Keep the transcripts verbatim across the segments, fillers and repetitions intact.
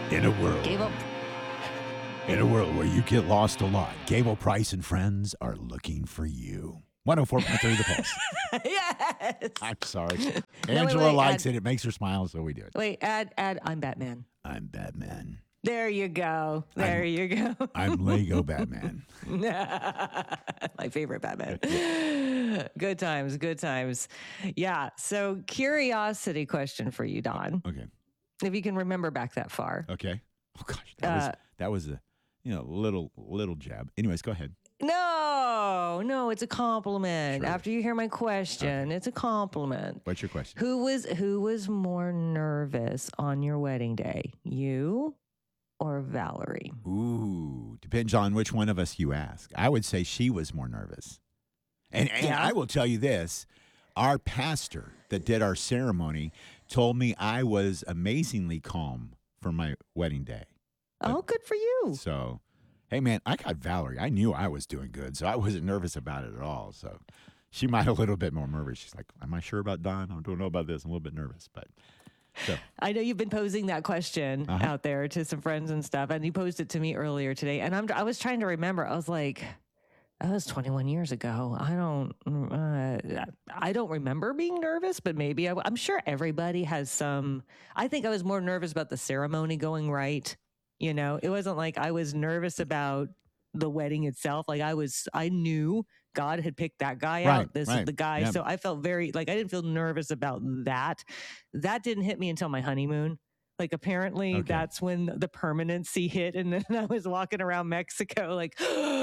In a world. Gable. In a world where you get lost a lot, Gable Price and friends are looking for you. one oh four point three The Pulse. Yes. I'm sorry. No, wait, Angela wait, likes add- it. It makes her smile, so we do it. Wait, add, add, I'm Batman. I'm Batman. There you go. There I'm- you go. I'm Lego Batman. My favorite Batman. Good times, good times. Yeah. So, curiosity question for you, Don. Okay. If you can remember back that far. Okay. Oh gosh, that Uh, was that was a you know little little jab. Anyways, go ahead. No, no, it's a compliment. Sure. After you hear my question, it's a compliment. What's your question? Who was who was more nervous on your wedding day? You or Valerie? Ooh, depends on which one of us you ask. I would say she was more nervous. And, and Yeah? I will tell you this, our pastor that did our ceremony told me I was amazingly calm for my wedding day. Oh, good for you. So, hey, man, I got Valerie. I knew I was doing good, so I wasn't nervous about it at all. So she might a little bit more nervous. She's like, am I sure about Don? I don't know about this. I'm a little bit nervous, but so. I know you've been posing that question Uh-huh. out there to some friends and stuff, and you posed it to me earlier today. And I'm I was trying to remember. I was like, that was twenty-one years ago. I don't uh, I don't remember being nervous, but maybe I, I'm sure everybody has some. I think I was more nervous about the ceremony going right. You know, it wasn't like I was nervous about the wedding itself. Like I was, I knew God had picked that guy Right, out. This right, is the guy. yeah. So I felt very like I didn't feel nervous about that. That didn't hit me until my honeymoon. Like apparently Okay. that's when the permanency hit, and then I was walking around Mexico like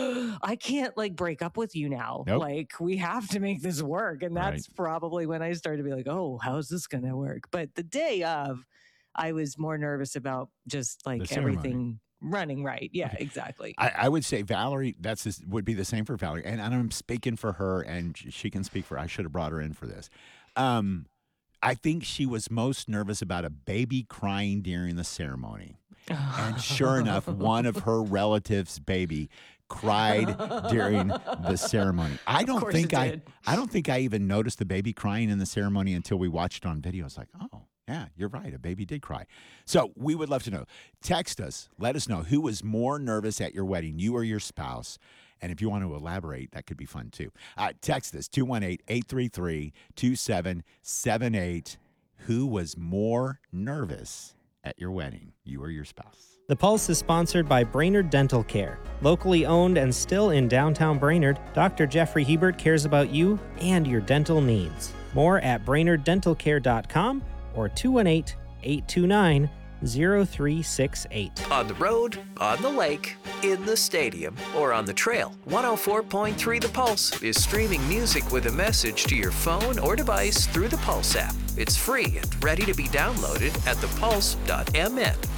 I can't like break up with you now. Nope. Like we have to make this work, and that's Right. probably when I started to be like, oh, how's this going to work? But the day of, I was more nervous about just like The ceremony. everything running right. Yeah, exactly. I, I would say Valerie, that's this, would be the same for Valerie. And, and I'm speaking for her, and sh- she can speak for, I should have brought her in for this. Um, I think she was most nervous about a baby crying during the ceremony. And sure enough, one of her relatives' baby cried during the ceremony. I don't course think it I did. I don't think I even noticed the baby crying in the ceremony until we watched it on video. I was like, oh, yeah, you're right. A baby did cry. So we would love to know. Text us. Let us know who was more nervous at your wedding, you or your spouse. And if you want to elaborate, that could be fun too. Uh, text us, two one eight, eight three three, two seven seven eight. Who was more nervous at your wedding, you or your spouse? The Pulse is sponsored by Brainerd Dental Care. Locally owned and still in downtown Brainerd, Doctor Jeffrey Hebert cares about you and your dental needs. More at brainerd dental care dot com or two one eight, eight two nine, zero three six eight. On the road, on the lake, in the stadium, or on the trail, one oh four point three The Pulse is streaming music with a message to your phone or device through the Pulse app. It's free and ready to be downloaded at the pulse dot m n.